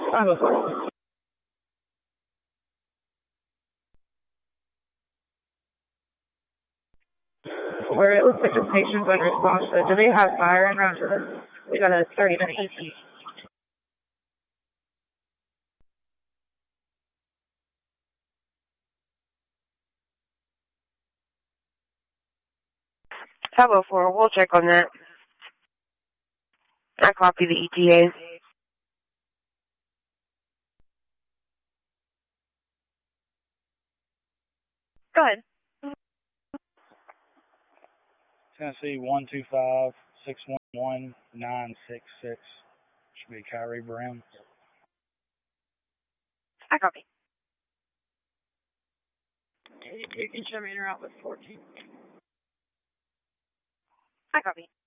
504. Where it looks like the station's unresponsive. Do they have fire en route to this? We got a 30-minute ET. Hello, 4. We'll check on that. I copy the ETA. Go ahead. Tennessee 125-611-966. Should be Kyrie Brown. I copy. You can show me in route with 14. I copy.